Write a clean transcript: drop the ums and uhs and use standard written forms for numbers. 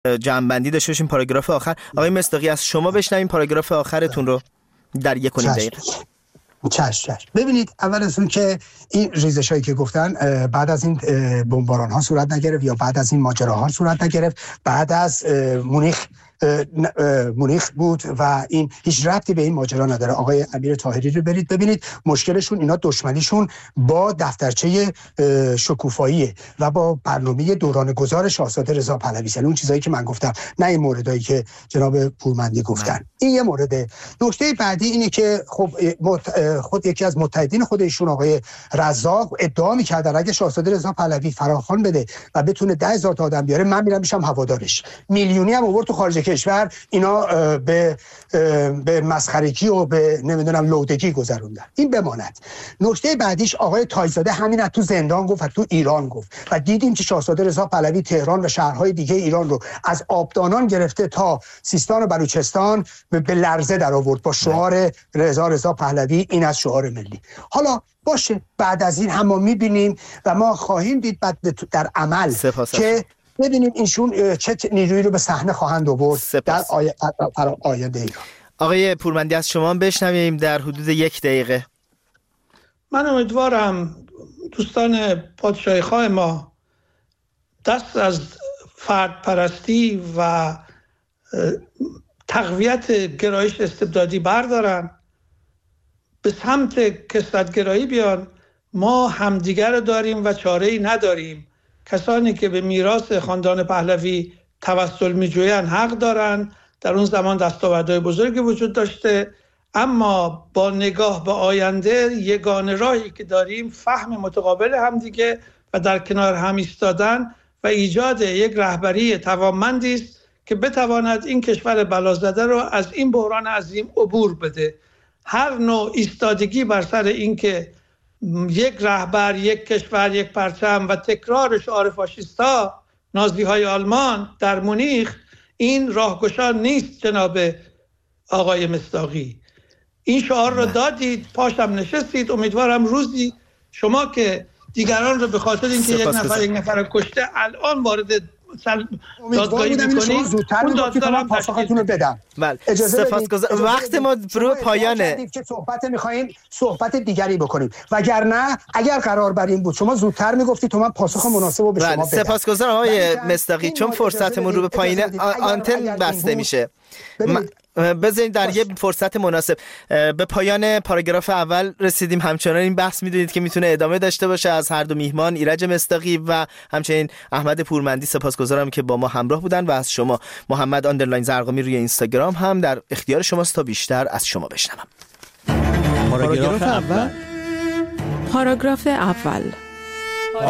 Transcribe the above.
جمع‌بندی داشته باشیم پاراگراف آخر. آقای مصداقی از شما بشنویم پاراگراف آخرتون رو در 1.5 دقیقه. چشم. ببینید، اول از اون که این ریزشایی که گفتن بعد از این بمباران ها صورت نگرفت یا بعد از این ماجراها صورت نگرفت، بعد از مونیخ بود و این هیچ ربطی به این ماجرا نداره. آقای امیر طاهری رو برید ببینید، مشکلشون اینا دشمنیشون با دفترچه شکوفاییه و با برنامه دوران گذار شاهزاده رضا پهلوی، اون چیزایی که من گفتم، نه این موردایی که جناب پورمندی گفتن. این یه مورده. نکته بعدی اینه که خب خود یکی از متحدین خودشون آقای رزاق ادعا می‌کرد اگه شاهزاده رضا پهلوی فراخوان بده و بتونه 10,000 تا آدم بیاره، من میرم میشم هوادارش. میلیونی هم آورد تو خارج کشور، اینا به مسخرگی و به نمیدونم لودگی گذروندن. این بماند. نکته بعدیش آقای تایزاده همین تو زندان گفت و تو ایران گفت و دیدیم که شاهزاده رضا پهلوی تهران و شهرهای دیگه ایران رو از آبدانان گرفته تا سیستان و بلوچستان به لرزه در آورد با شعار رضا پهلوی. این از شعار ملی. حالا باشه، بعد از این هم ما میبینیم و ما خواهیم دید بعد در عمل که ببینیم اینشون چه نیرویی رو به صحنه خواهند آورد در آینده ایران. آقای پورمندی از شما بشنویم در حدود 1 دقیقه. من امیدوارم دوستان پادشاهی خواه ما دست از فرد پرستی و تقویت گرایش استبدادی بردارن، به سمت کثرت‌گرایی بیان. ما همدیگر داریم و چاره‌ای نداریم. کسانی که به میراث خاندان پهلوی توسل می‌جویند حق دارند. در اون زمان دستاوردهای بزرگی وجود داشته، اما با نگاه به آینده یگانه راهی که داریم فهم متقابل همدیگه و در کنار هم ایستادن و ایجاد یک رهبری توانمندی است که بتواند این کشور بلازده رو از این بحران عظیم عبور بده. هر نوع ایستادگی بر سر این که یک رهبر، یک کشور، یک پرچم و تکرار شعار فاشیستا، نازی‌های آلمان در مونیخ، این راهگشا نیست. جناب آقای مصداقی، این شعار رو دادید، پاشم نشستید. امیدوارم روزی شما که دیگران رو به خاطر اینکه یک نفر رو کشته الان وارد دادگاهی میکنید، اون دادگاه پاسختون رو بدم. سپاسگزارم. وقت ما رو پایانه که صحبت می‌خوایم صحبت دیگری بکنیم، وگرنه اگر قرار بر این بود شما زودتر میگفتید تو من پاسخ مناسب رو به شما بدم. سپاسگزارم آقای مصداقی، چون فرصتمون رو به پایینه، آنتن بسته میشه. بذارید در یه فرصت مناسب به پایان پاراگراف اول رسیدیم. همچنان این بحث میدونید که میتونه ادامه داشته باشه از هر دو میهمان، ایرج مصداقی و همچنین احمد پورمندی. سپاسگزارم که با ما همراه بودن و از شما محمد _زرقامی روی اینستاگرام هم در اختیار شماست تا بیشتر از شما بشنوم. پاراگراف اول